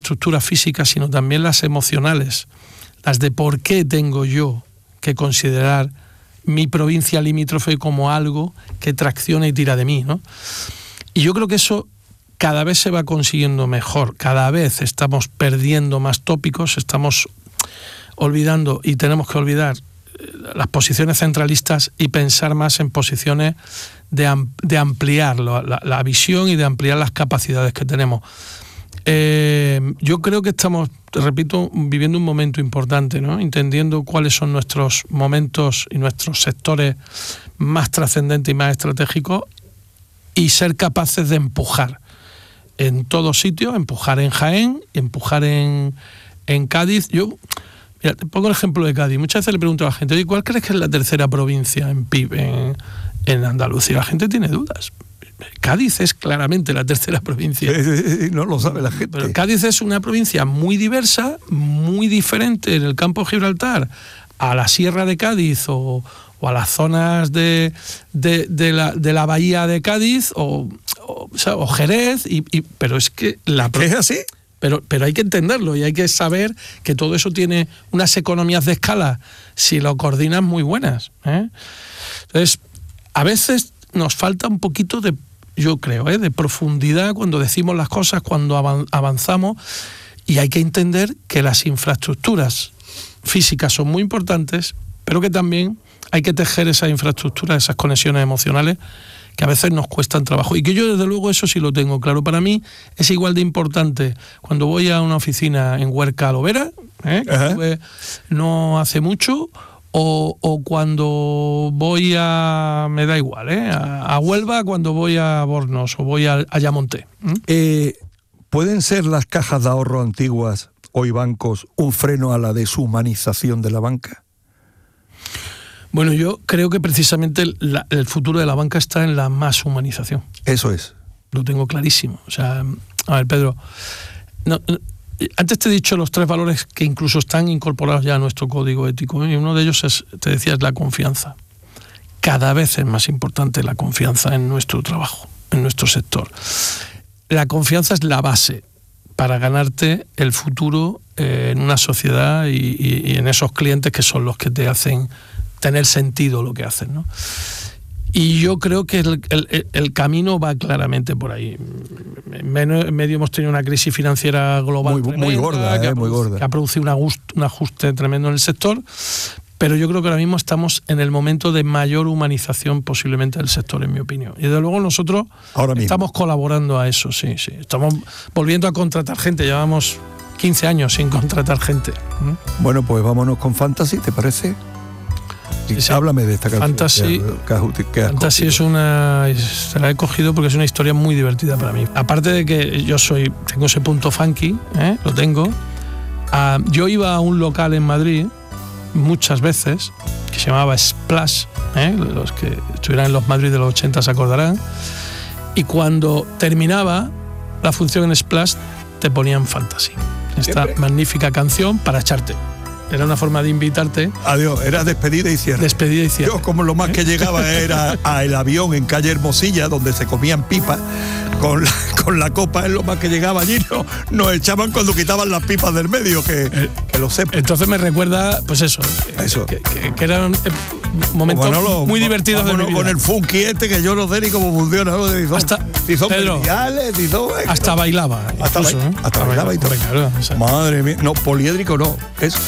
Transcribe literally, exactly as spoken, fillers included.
infraestructuras físicas, sino también las emocionales, las de por qué tengo yo que considerar mi provincia limítrofe como algo que tracciona y tira de mí, ¿no? Y yo creo que eso cada vez se va consiguiendo mejor, cada vez estamos perdiendo más tópicos, estamos olvidando y tenemos que olvidar las posiciones centralistas y pensar más en posiciones de, am- de ampliar la, la, la visión y de ampliar las capacidades que tenemos. Eh, yo creo que estamos, te repito, viviendo un momento importante, ¿no? Entendiendo cuáles son nuestros momentos y nuestros sectores más trascendentes y más estratégicos y ser capaces de empujar en todos sitios, empujar en Jaén, empujar en, en Cádiz. Yo, mira, te pongo el ejemplo de Cádiz. Muchas veces le pregunto a la gente, oye, ¿cuál crees que es la tercera provincia en P I B en, en Andalucía? La gente tiene dudas. Cádiz es claramente la tercera provincia. No lo sabe la gente. Pero Cádiz es una provincia muy diversa, muy diferente en el campo de Gibraltar a la Sierra de Cádiz o, o a las zonas de, de, de, la, de la bahía de Cádiz o, o, o, sea, o Jerez, y, y, pero es que la ¿Es así? Pero, pero hay que entenderlo y hay que saber que todo eso tiene unas economías de escala, si lo coordinas, muy buenas, ¿eh? Entonces, a veces nos falta un poquito de, yo creo, ¿eh? de profundidad cuando decimos las cosas, cuando avanzamos, y hay que entender que las infraestructuras físicas son muy importantes, pero que también hay que tejer esas infraestructuras, esas conexiones emocionales que a veces nos cuestan trabajo. Y que yo, desde luego, eso sí lo tengo claro. Para mí es igual de importante cuando voy a una oficina en Huerca Lovera, ¿eh? que estuve no hace mucho, o, o cuando voy a... me da igual, ¿eh? a, a Huelva, cuando voy a Bornos o voy a, a Ayamonte. ¿Mm? Eh, ¿Pueden ser las cajas de ahorro antiguas, hoy bancos, un freno a la deshumanización de la banca? Bueno, yo creo que precisamente la, el futuro de la banca está en la más humanización. Eso es. Lo tengo clarísimo. O sea, a ver, Pedro, no, no, antes te he dicho los tres valores que incluso están incorporados ya a nuestro código ético, ¿eh? Y uno de ellos es, te decía, es la confianza. Cada vez es más importante la confianza en nuestro trabajo, en nuestro sector. La confianza es la base para ganarte el futuro eh, en una sociedad y, y, y en esos clientes que son los que te hacen tener sentido lo que hacen, ¿no? Y yo creo que el, el, el camino va claramente por ahí. En medio hemos tenido una crisis financiera global muy, tremenda, muy gorda, que, eh, ha muy gorda. que ha producido un ajuste, un ajuste tremendo en el sector, pero yo creo que ahora mismo estamos en el momento de mayor humanización posiblemente del sector, en mi opinión. Y desde luego nosotros ahora mismo estamos colaborando a eso, sí, sí. Estamos volviendo a contratar gente, llevamos quince años sin contratar gente. ¿Mm? Bueno, pues vámonos con Fantasy, ¿te parece? Sí, sí. Háblame de esta canción. Fantasy, que has, que has Fantasy es una... Se la he cogido porque es una historia muy divertida para mí. Aparte de que yo soy tengo ese punto funky, ¿eh? Lo tengo. Uh, yo iba a un local en Madrid muchas veces que se llamaba Splash, ¿eh? Los que estuvieran en los Madrid de los ochenta se acordarán. Y cuando terminaba la función en Splash te ponían Fantasy. Esta Siempre. magnífica canción para echarte. Era una forma de invitarte. Adiós, era despedida y cierre. Despedida y cierre. Yo, como lo más que llegaba era al avión en calle Hermosilla, donde se comían pipas, con la, con la copa es lo más que llegaba allí. No, nos echaban cuando quitaban las pipas del medio, que, eh, que lo sepa. Entonces me recuerda, pues eso, eso. Que, que, que eran momentos Manolo, muy divertidos de mi vida. Con el funky este, que yo no sé ni cómo funciona. ¿no? Si son, hasta, si son Pedro, mediales, si son, hasta bailaba. Hasta, incluso, ba- ¿eh? hasta bailaba y todo. Claro, o sea. Madre mía, no, poliédrico no, es